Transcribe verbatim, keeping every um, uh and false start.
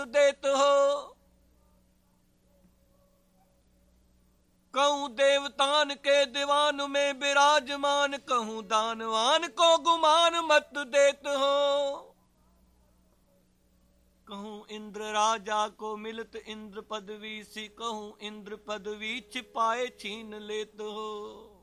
देत हो। कहूँ देवतान के दीवान में विराजमान, कहूँ दानवान को गुमान मत देत हो। कहूँ इंद्र राजा को मिलत इंद्र पदवी सी, कहूँ इंद्र पदवी छिपाए छीन लेत हो।